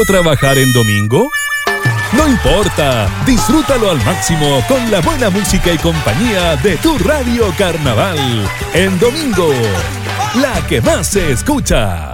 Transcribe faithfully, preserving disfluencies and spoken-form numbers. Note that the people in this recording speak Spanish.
¿Trabajar en domingo? No importa, disfrútalo al máximo con la buena música y compañía de tu Radio Carnaval. En domingo, la que más se escucha.